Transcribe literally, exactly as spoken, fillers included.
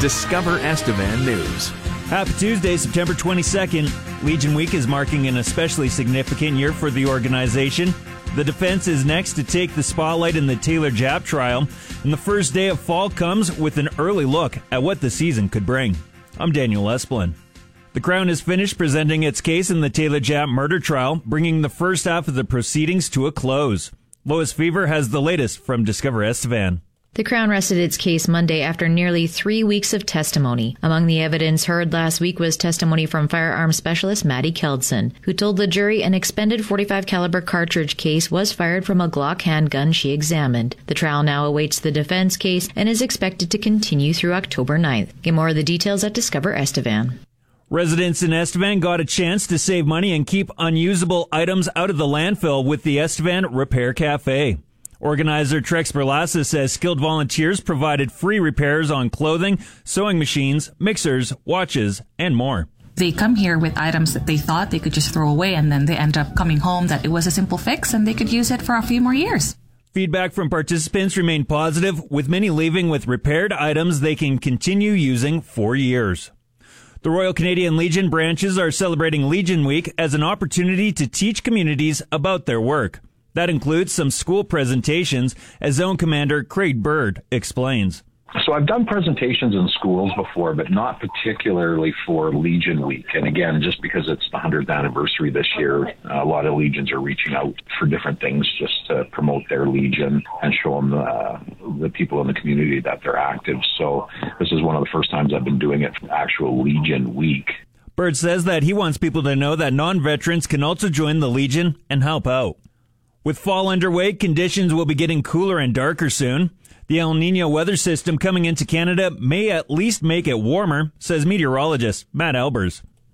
Discover Estevan News. Happy Tuesday, September twenty-second. Legion Week is marking an especially significant year for the organization. The defense is next to take the spotlight in the Taylor Japp trial, and the first day of fall comes with an early look at what the season could bring. I'm Daniel Esplin. The Crown has finished presenting its case in the Taylor Japp murder trial, bringing the first half of the proceedings to a close. Lois Fever has the latest from Discover Estevan. The Crown rested its case Monday after nearly three weeks of testimony. Among the evidence heard last week was testimony from firearms specialist Maddie Keldson, who told the jury an expended forty-five caliber cartridge case was fired from a Glock handgun she examined. The trial now awaits the defense case and is expected to continue through October ninth. Get more of the details at Discover Estevan. Residents in Estevan got a chance to save money and keep unusable items out of the landfill with the Estevan Repair Cafe. Organizer Trex Berlassa says skilled volunteers provided free repairs on clothing, sewing machines, mixers, watches, and more. They come here with items that they thought they could just throw away, and then they end up coming home that it was a simple fix and they could use it for a few more years. Feedback from participants remained positive, with many leaving with repaired items they can continue using for years. The Royal Canadian Legion branches are celebrating Legion Week as an opportunity to teach communities about their work. That includes some school presentations, as Zone Commander Craig Bird explains. So I've done presentations in schools before, but not particularly for Legion Week. And again, just because it's the hundredth anniversary this year, a lot of Legions are reaching out for different things just to promote their Legion and show them uh, the people in the community that they're active. So this is one of the first times I've been doing it for actual Legion Week. Bird says that he wants people to know that non-veterans can also join the Legion and help out. With fall underway, conditions will be getting cooler and darker soon. The El Nino weather system coming into Canada may at least make it warmer, says meteorologist Matt Albers.